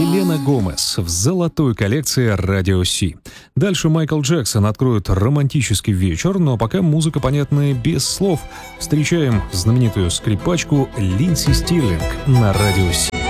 Селена Гомес в золотой коллекции Радио Си. Дальше Майкл Джексон откроет романтический вечер, но пока музыка понятная без слов. Встречаем знаменитую скрипачку Линдси Стирлинг на Радио Си.